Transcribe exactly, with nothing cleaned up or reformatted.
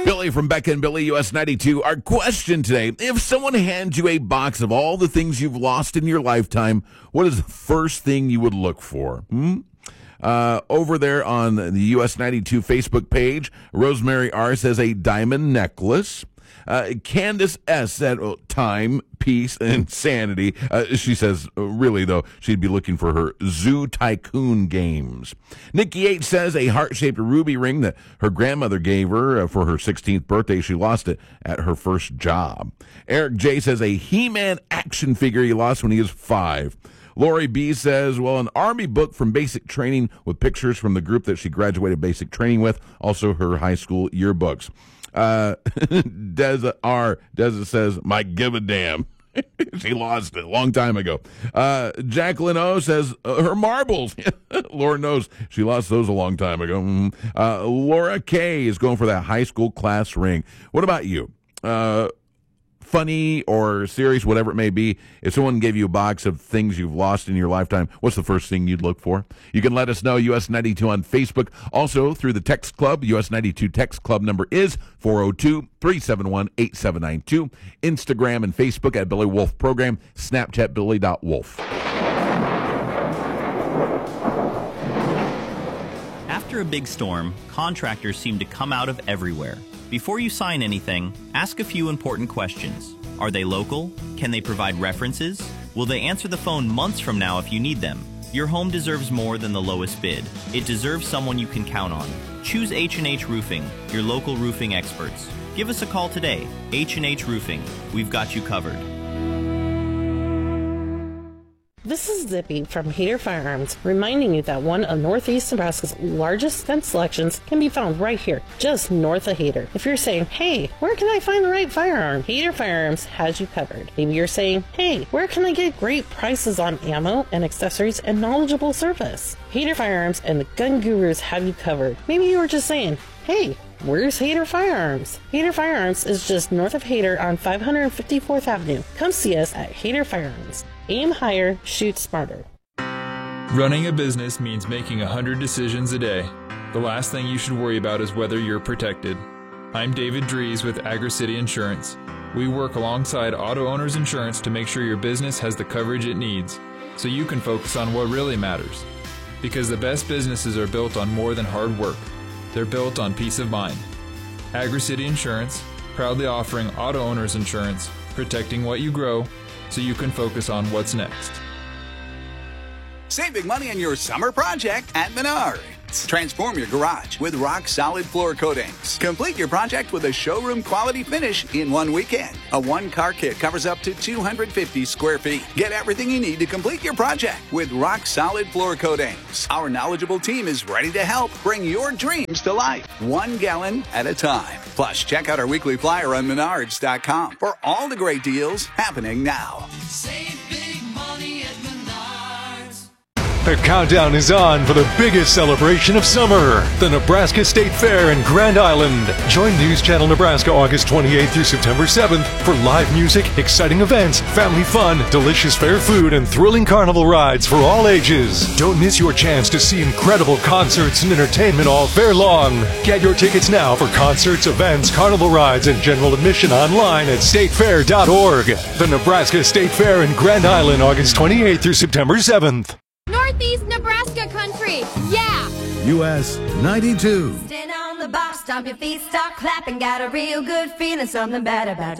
Billy from Becca and Billy, U S ninety-two. Our question today, if someone hands you a box of all the things you've lost in your lifetime, what is the first thing you would look for? Hmm? Uh, over there on the U S ninety-two Facebook page, Rosemary R. says a diamond necklace. Uh, Candace S. said oh, time, peace, and sanity. Uh, she says, uh, really, though, she'd be looking for her Zoo Tycoon games. Nikki H. says a heart-shaped ruby ring that her grandmother gave her uh, for her sixteenth birthday. She lost it at her first job. Eric J. says a He-Man action figure he lost when he was five. Lori B. says, well, an Army book from basic training with pictures from the group that she graduated basic training with, also her high school yearbooks. Uh, Deza R. Deza says, might give a damn. She lost it a long time ago. Uh, Jacqueline O. says, uh, her marbles. Lord knows she lost those a long time ago. Mm. Uh, Laura K. is going for that high school class ring. What about you? Uh, funny or serious, whatever it may be, if someone gave you a box of things you've lost in your lifetime, what's the first thing you'd look for? You can let us know, U S ninety-two on Facebook. Also, through the text club, U S ninety-two text club number is four oh two, three seven one, eight seven nine two. Instagram and Facebook at Billy Wolf Program. Snapchat Billy dot Wolf. After a big storm, contractors seem to come out of everywhere. Before you sign anything, ask a few important questions. Are they local? Can they provide references? Will they answer the phone months from now if you need them? Your home deserves more than the lowest bid. It deserves someone you can count on. Choose H and H Roofing, your local roofing experts. Give us a call today. H and H Roofing. We've got you covered. This is Zippy from Hader Firearms, reminding you that one of Northeast Nebraska's largest gun selections can be found right here, just north of Hader. If you're saying, hey, where can I find the right firearm? Hader Firearms has you covered. Maybe you're saying, hey, where can I get great prices on ammo and accessories and knowledgeable service? Hader Firearms and the Gun Gurus have you covered. Maybe you were just saying, hey, where's Hader Firearms? Hader Firearms is just north of Hader on five hundred fifty-fourth Avenue. Come see us at Hader Firearms. Aim higher, shoot smarter. Running a business means making a hundred decisions a day. The last thing you should worry about is whether you're protected. I'm David Dries with AgriCity Insurance. We work alongside Auto Owners Insurance to make sure your business has the coverage it needs, so you can focus on what really matters. Because the best businesses are built on more than hard work. They're built on peace of mind. AgriCity Insurance, proudly offering Auto Owners Insurance, protecting what you grow, so you can focus on what's next. Save big money on your summer project at Menards. Transform your garage with rock-solid floor coatings. Complete your project with a showroom-quality finish in one weekend. A one-car kit covers up to two hundred fifty square feet. Get everything you need to complete your project with rock-solid floor coatings. Our knowledgeable team is ready to help bring your dreams to life, one gallon at a time. Plus, check out our weekly flyer on Menards dot com for all the great deals happening now. Save big money at Menards. The countdown is on for the biggest celebration of summer, the Nebraska State Fair in Grand Island. Join News Channel Nebraska August twenty-eighth through September seventh for live music, exciting events, family fun, delicious fair food, and thrilling carnival rides for all ages. Don't miss your chance to see incredible concerts and entertainment all fair long. Get your tickets now for concerts, events, carnival rides, and general admission online at state fair dot org. The Nebraska State Fair in Grand Island August twenty-eighth through September seventh. Northeast Nebraska country, yeah! U S ninety-two. Stand on the box, stomp your feet, start clapping. Got a real good feeling, something bad about it.